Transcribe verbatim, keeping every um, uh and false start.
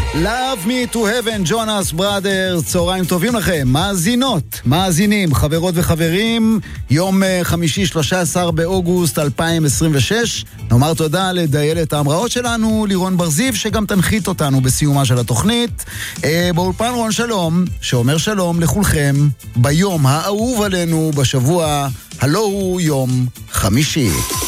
Love me to heaven, ג'ונס בראדרס, צהריים טובים לכם, מאזינות, מאזינים, חברות וחברים, יום חמישי שלושה עשר באוגוסט אלפיים עשרים ושש, נאמר תודה לדיילת ההמראות שלנו, לירון ברזיב, שגם תנחית אותנו בסיומה של התוכנית, באולפן רון שלום, שאומר שלום לכולכם, ביום האהוב עלינו בשבוע, הלא הוא יום חמישי.